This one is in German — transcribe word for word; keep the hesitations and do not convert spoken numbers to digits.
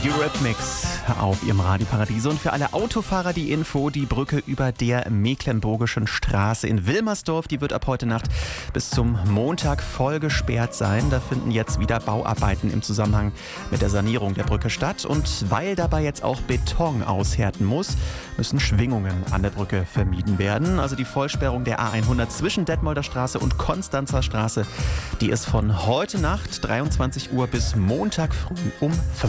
Eurythmics auf ihrem Radioparadies. Und für alle Autofahrer die Info: Die Brücke über der Mecklenburgischen Straße in Wilmersdorf, die wird ab heute Nacht bis zum Montag voll gesperrt sein. Da finden jetzt wieder Bauarbeiten im Zusammenhang mit der Sanierung der Brücke statt. Und weil dabei jetzt auch Beton aushärten muss, müssen Schwingungen an der Brücke vermieden werden. Also die Vollsperrung der A hundert zwischen Detmolder Straße und Konstanzer Straße, die ist von heute Nacht dreiundzwanzig Uhr bis Montag früh um fünf